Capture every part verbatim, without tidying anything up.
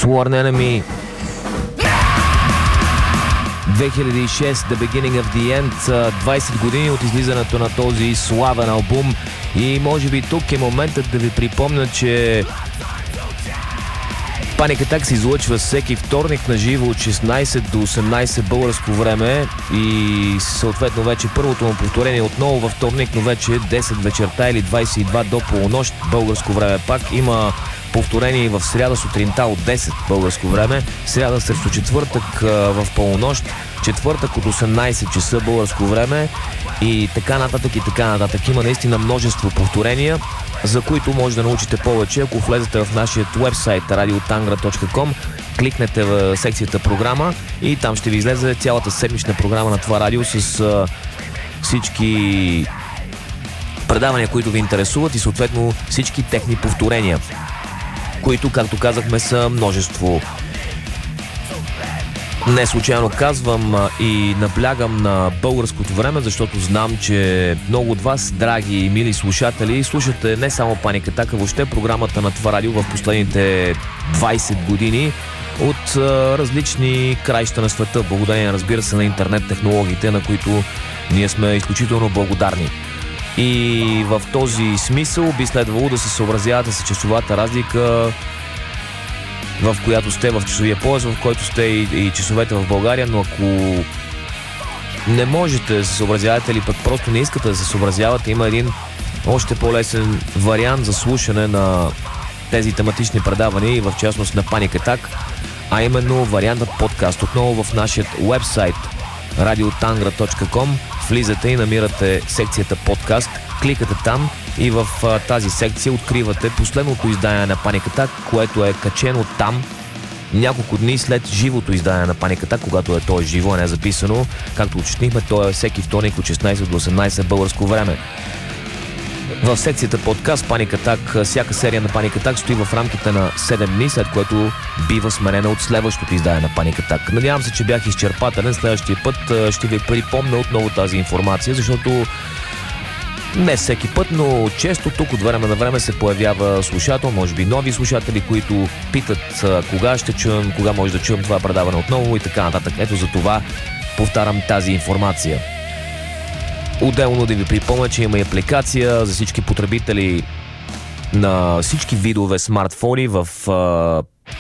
Sworn Enemy, две хиляди и шеста, The Beginning of the End, двайсет години от излизането на този славен албум. И може би тук е моментът да ви припомня, че Panic Attack се излъчва всеки вторник на живо от шестнайсет до осемнайсет българско време и съответно вече първото му повторение отново във вторник, но вече десет вечерта или двайсет и два до полунощ българско време. Пак има повторение в сряда сутринта от десет българско време, сряда срещу четвъртък в полунощ, четвъртък от осемнайсет часа българско време и така нататък и така нататък. Има наистина множество повторения, за които може да научите повече, ако влезете в нашия уебсайт радио тангра точка ком, кликнете в секцията програма и там ще ви излезе цялата седмична програма на това радио с а, всички предавания, които ви интересуват и съответно всички техни повторения, които, както казахме, са множество. Не случайно казвам а, и наблягам на българското време, защото знам, че много от вас, драги и мили слушатели, слушате не само Panic Attack, а въобще програмата на това радио в последните двайсет години от а, различни краища на света, благодарение, разбира се, на интернет технологиите, на които ние сме изключително благодарни. И в този смисъл би следвало да се съобразявате с часовата разлика, в която сте в часовия пояс, в който сте и, и часовете в България, но ако не можете да се съобразявате или пък просто не искате да се съобразявате, има един още по-лесен вариант за слушане на тези тематични предавания и в частност на Panic Attack, а именно вариантът подкаст. Отново в нашия уебсайт радио тангра точка ком влизате и намирате секцията подкаст, кликате там и в а, тази секция откривате последното издание на Panic Attack, което е качено там няколко дни след живото издание на Panic Attack, когато е то е живо, а не е записано. Както уточнихме, то е всеки вторник от шестнайсет до осемнайсет българско време. В секцията подкаст Panic Attack, всяка серия на Panic Attack стои в рамките на седем дни, след което бива сменена от следващото издание на Panic Attack. Надявам се, че бях изчерпателен. Следващия път ще ви припомня отново тази информация, защото не всеки път, но често тук от време на време се появява слушател, може би нови слушатели, които питат кога ще чуем, кога може да чуем това предаване отново и така нататък. Ето за това повтарям тази информация. Отделно да ви припомня, че има и апликация за всички потребители на всички видове смартфони в а,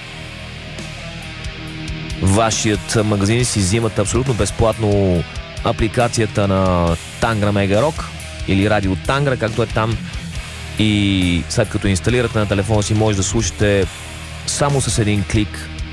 вашият магазин си взимате абсолютно безплатно апликацията на Тангра Мега Рок или Радио Тангра, както е там, и след като инсталирате на телефона си може да слушате само с един клик